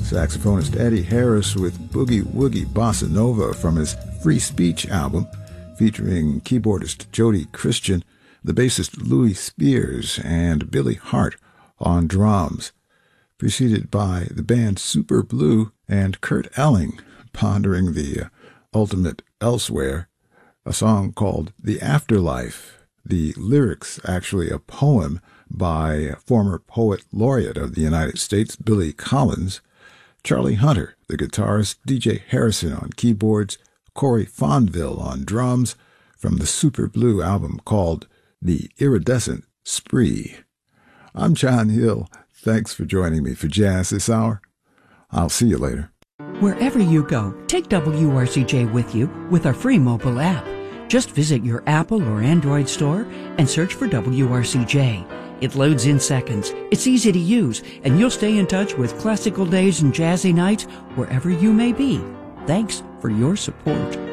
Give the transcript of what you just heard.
Saxophonist Eddie Harris with Boogie Woogie Bossa Nova from his Free Speech album, featuring keyboardist Jody Christian, the bassist Louis Spears, and Billy Hart on drums, preceded by the band Super Blue and Kurt Elling pondering the ultimate elsewhere, a song called The Afterlife, the lyrics actually a poem by former poet laureate of the United States, Billy Collins, Charlie Hunter, the guitarist, DJ Harrison on keyboards, Corey Fonville on drums, from the Super Blue album called The Iridescent Spree. I'm John Hill. Thanks for joining me for Jazz this hour. I'll see you later. Wherever you go, take WRCJ with you with our free mobile app. Just visit your Apple or Android store and search for WRCJ. It loads in seconds, it's easy to use, and you'll stay in touch with classical days and jazzy nights wherever you may be. Thanks for your support.